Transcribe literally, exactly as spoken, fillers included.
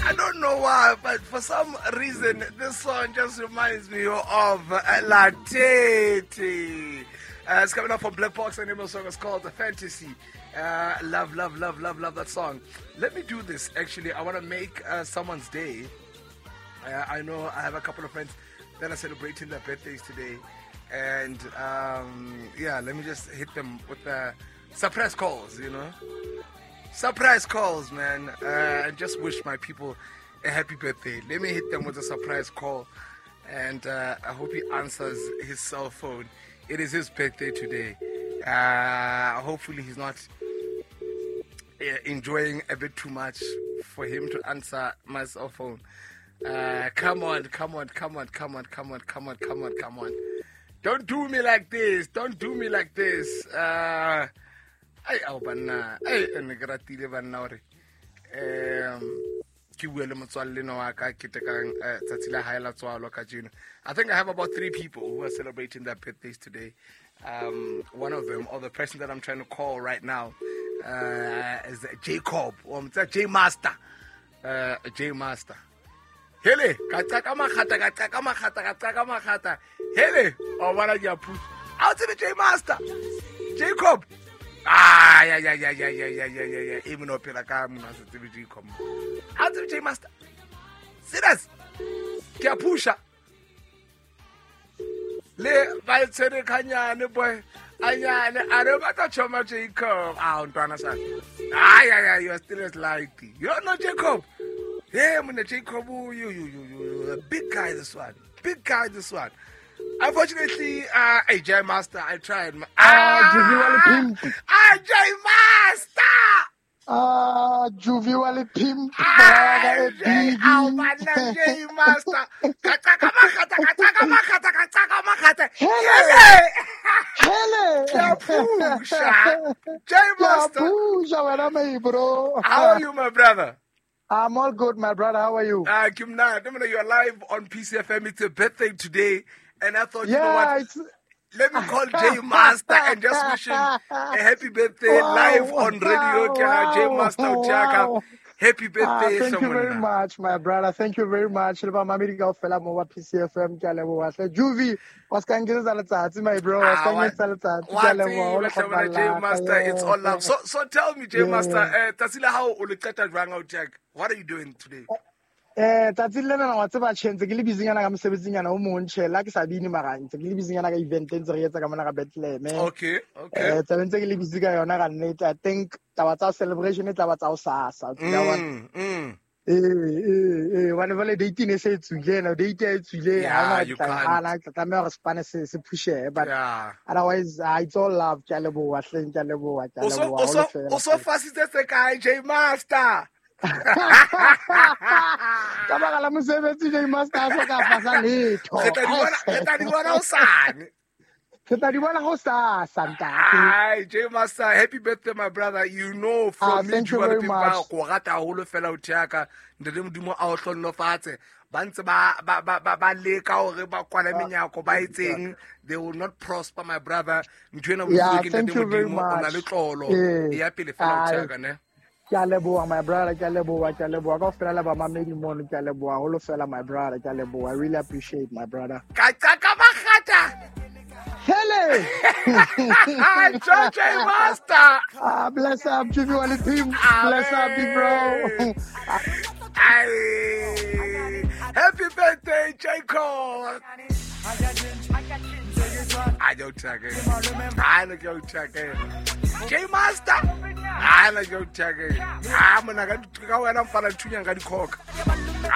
I don't know why, but for some reason, this song just reminds me of uh, La Tete. Uh, it's coming up from Black Box, and the song is called The Fantasy. Uh, love, love, love, love, love that song. Let me do this, actually. I want to make uh, someone's day. Uh, I know I have a couple of friends that are celebrating their birthdays today. And, um, yeah, let me just hit them with the surprise calls, you know? Surprise calls, man. Uh, and just wish my people a happy birthday. Let me hit them with a surprise call. And uh, I hope he answers his cell phone. It is his birthday today. Uh, hopefully he's not uh, enjoying a bit too much for him to answer my cell phone. Uh, come on, come on, come on, come on, come on, come on, come on, come on. Don't do me like this. Don't do me like this. Uh... Ay au banna ay ene ke ratile banna hore um ke bua le motswalle no wa ka ke tekang tsatsi la hae la tswalo ka jeno. I think I have about three people who are celebrating their birthdays today. Um one of them, or the person that I'm trying to call right now, uh is Jacob, or J Master. Uh J Master. Hele ka tsaka makhata ka tsaka makhata ka tsaka makhata. Hele o bana ya pu. Out to the J Master. Jacob. Ah, yeah, yeah, yeah, yeah, yeah, yeah, yeah, yeah, yeah. Even up here, like I'm not a T V G come. How to J Master? Serious? Kia pusha. Le, by Tere Kanya, boy. Anya, I don't matter how much Jacob. Ah, on Panasan. Ah, yeah, yeah, you are still as likely. You don't know Jacob. Yeah, I'm the Jacob. You, you, you, you, a big guy, this one. Big guy, this one. Unfortunately, uh, hey, J Master, I tried. Ah, Juviwale Pimp. Ah, J Master. Ah, Juviwale Pimp. Ah, J J Master. Kataka makata, kataka makata, kataka makata. Hele, hele. Kapusha. J Master. Kapusha, where am I, bro? How are you, my brother? I'm all good, my brother. How are you? Ah, uh, Kimna, you're live on P C F M. It's a birthday today. And I thought, yeah, you know what, it's... let me call J Master and just wish him a happy birthday wow, live on radio. Wow, J Master wow. Happy birthday. Ah, thank you very much, my brother. Thank you very much. P C F M, Juvie, what's going to my bro? What's going to J Master? It's all love. So, so tell me, J yeah. Master, Tasila, how what are you doing today? Eh, tatsi le nna wa tseba tshentse ke le busy nyana ka mosebetsing nyana o montšhe la ke sa bine magantse ke le busy nyana ka event e ntse re etsa ka mona ka Bethlehem. Okay, okay. Eh, tsentse ke le busy ka yona ka nnete. I think taba tsa celebration e taba tsa o sasa. Mm, mm. Eh, eh, eh, one vale date ne se tsule na date e tsule ha you can't. Ana tla me re spane se se pushe, but yeah. Otherwise uh, it's all love. Tja leboa, hleng tja leboa, tja leboa. Also, also, also fasitse se kae J Master. Ka ba la mosebetsi J Master a so ka fasa letho. Ke tla di bona, ke tla di bona o sane. Ke tla di bona go sa santa. Hi J Master, happy birthday my brother. You know from ah, me you very much. Go rata holo fela o tjaka ndele modimo a o hlonnofatse. Ba ntse ba ba ba ba leka hore ba kwana menyako ba itseng. They will not prosper my brother. Ntwena yeah, thank you very much. Ona le tlolo. Ya pele fela o tjaka ne. Kya leboa my brother, kya leboa, kya leboa. Ka fela ba mamedi mono kya leboa. Holo fela my brother, kya leboa. I really appreciate my brother. Ka tsaka magata. Hele! J Master! Ah, bless up, Juviwale Pimp. Bless up, big bro. Aye. Happy birthday, Jacob! I don't check it. I don't go check it. J Master! I don't go check it. I'm going to go and I'm going to go and